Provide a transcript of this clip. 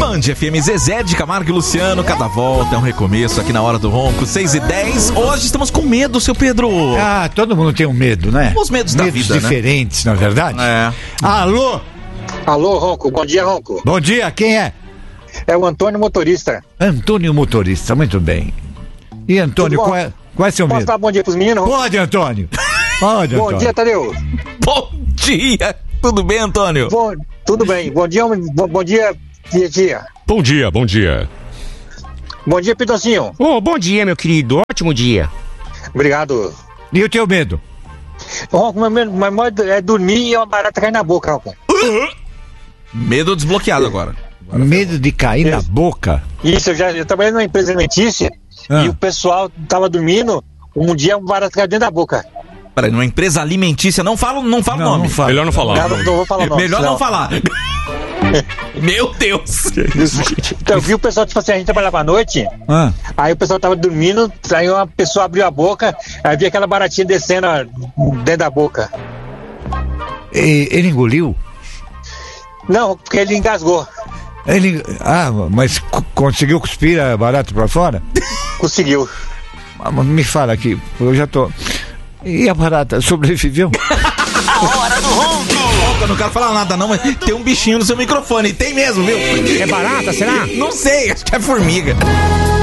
Band FM, Zezé de Camargo e Luciano, cada volta é um recomeço aqui na Hora do Ronco, 6h10. Hoje estamos com medo, seu Pedro. Ah, todo mundo tem um medo, né? Os medos da vida, diferentes, na verdade. Alô? Alô, Ronco. Bom dia, Ronco. Bom dia, quem é? É o Antônio Motorista. Antônio Motorista, muito bem. E Antônio, qual é seu medo? Posso dar bom dia pros meninos? Pode, Antônio. Pode, Bom Antônio. dia, Tadeu. Bom dia. Tudo bem, Antônio? Tudo bem. Bom dia, tia. Bom dia, bom dia. Bom dia, Pitocinho. Bom dia, meu querido. Ótimo dia. Obrigado. E o teu medo? Ronco, meu medo é dormir e uma barata cair na boca, Ronco. Medo desbloqueado agora. Medo de cair na boca? Isso, eu trabalhei numa empresa alimentícia e o pessoal tava dormindo, um dia uma barata caiu dentro da boca. Peraí, numa empresa alimentícia, não fala o nome. Não fala. Melhor não falar. Não vou falar o nome. Melhor não falar. Meu Deus. Então, eu vi o pessoal, tipo assim, a gente trabalhava à noite, aí o pessoal tava dormindo, aí uma pessoa abriu a boca, aí vi aquela baratinha descendo dentro da boca. Ele engoliu? Não, porque ele engasgou. Mas conseguiu cuspir a barata pra fora? Conseguiu. Me fala aqui, eu já tô... E a barata sobreviveu? A Hora do Ronco. Eu não quero falar nada não, mas tem um bichinho no seu microfone. Tem mesmo, viu? É barata, será? Não sei, acho que é formiga.